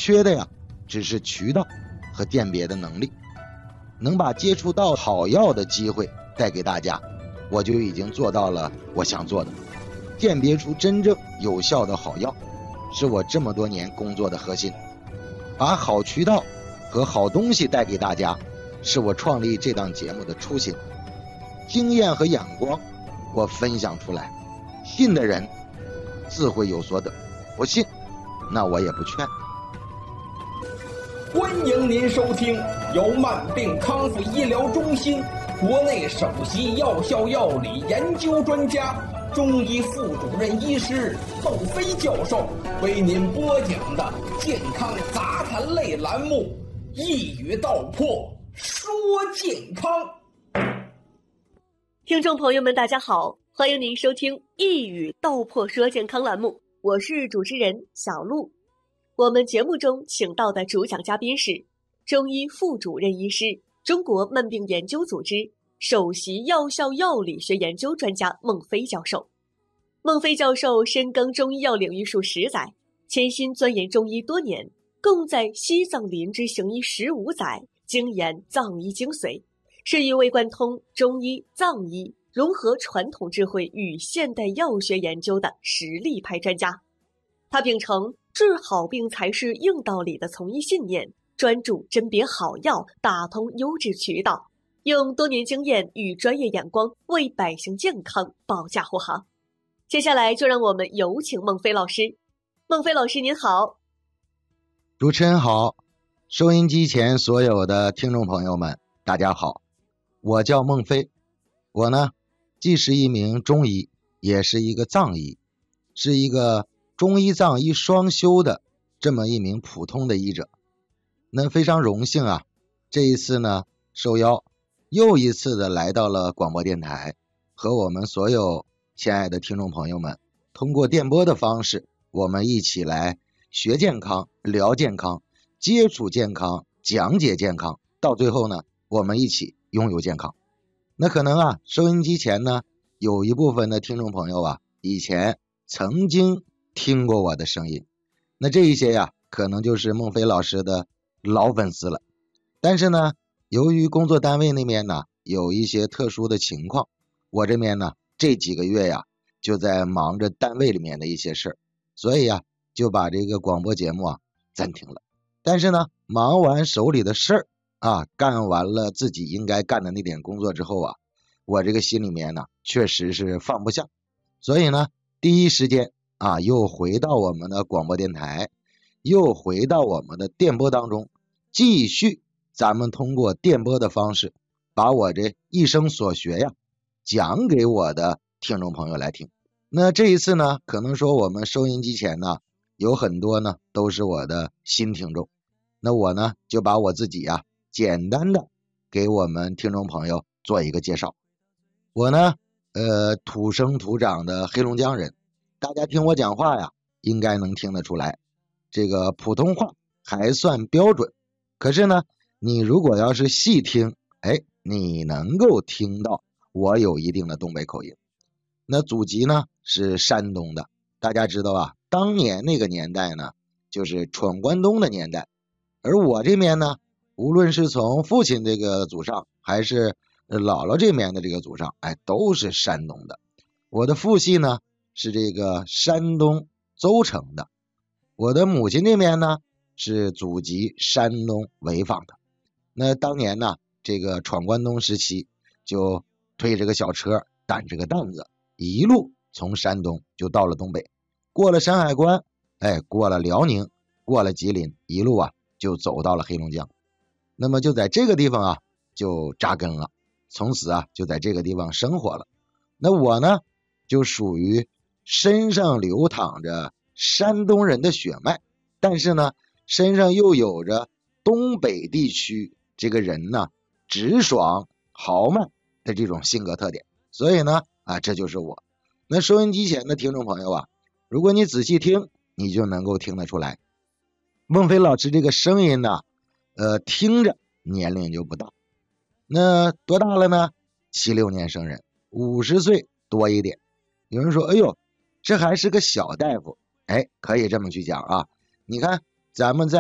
缺的呀只是渠道和鉴别的能力。能把接触到好药的机会带给大家，我就已经做到了我想做的。鉴别出真正有效的好药，是我这么多年工作的核心。把好渠道和好东西带给大家，是我创立这档节目的初心。经验和眼光我分享出来，信的人自会有所得，不信那我也不劝。 欢迎您收听由慢病康复医疗中心国内首席药效药理研究专家、中医副主任医师窦飞教授为您播讲的健康杂谈类栏目《一语道破说健康》。 听众朋友们大家好，欢迎您收听《一语道破说健康》栏目，我是主持人小璐。我们节目中请到的主讲嘉宾是中医副主任医师、中国慢病研究组织首席药效药理学研究专家孟飞教授。孟飞教授深耕中医药领域数10载，潜心钻研中医多年，共在西藏林之行医15载，精研藏医精髓，是一位贯通中医、藏医，融合传统智慧与现代药学研究的实力派专家。他秉承治好病才是硬道理的从医信念，专注甄别好药，打通优质渠道，用多年经验与专业眼光为百姓健康保驾护航。接下来就让我们有请孟飞老师。孟飞老师您好。 主持人好，收音机前所有的听众朋友们大家好，我叫孟飞。我呢既是一名中医，也是一个藏医，是一个中医藏医双修的这么一名普通的医者。那非常荣幸啊，这一次呢受邀又一次的来到了广播电台，和我们所有亲爱的听众朋友们通过电波的方式，我们一起来学健康、聊健康、接触健康、讲解健康，到最后呢我们一起拥有健康。那可能啊收音机前呢有一部分的听众朋友啊以前曾经听过我的声音，那这一些呀可能就是孟飞老师的老粉丝了。但是呢由于工作单位那边呢有一些特殊的情况，我这边呢这几个月呀就在忙着单位里面的一些事儿，所以呀就把这个广播节目啊暂停了。但是呢忙完手里的事儿啊，干完了自己应该干的那点工作之后啊，我这个心里面呢确实是放不下，所以呢第一时间啊又回到我们的广播电台，又回到我们的电波当中，继续咱们通过电波的方式把我这一生所学呀讲给我的听众朋友来听。那这一次呢可能说我们收音机前呢有很多呢都是我的新听众，那我呢就把我自己呀简单的给我们听众朋友做一个介绍。我呢土生土长的黑龙江人，大家听我讲话呀应该能听得出来，这个普通话还算标准。可是呢你如果要是细听，你能够听到我有一定的东北口音。那祖籍呢是山东的，大家知道啊，当年那个年代呢就是闯关东的年代，而我这边呢无论是从父亲这个祖上还是姥姥这边的这个祖上，都是山东的。我的父系呢是这个山东邹城的，我的母亲这边呢是祖籍山东潍坊的。那当年呢这个闯关东时期，就推着个小车，担着个担子，一路从山东就到了东北，过了山海关，过了辽宁，过了吉林，一路啊就走到了黑龙江。那么就在这个地方啊就扎根了，从此啊就在这个地方生活了。那我呢就属于身上流淌着山东人的血脉，但是呢身上又有着东北地区这个人呢直爽豪迈的这种性格特点，所以呢这就是我。那收音机前的听众朋友啊，如果你仔细听，你就能够听得出来，孟飞老师这个声音呢听着年龄就不大。那多大了呢？76年生人，50岁多一点。有人说哎呦这还是个小大夫，可以这么去讲啊。你看咱们在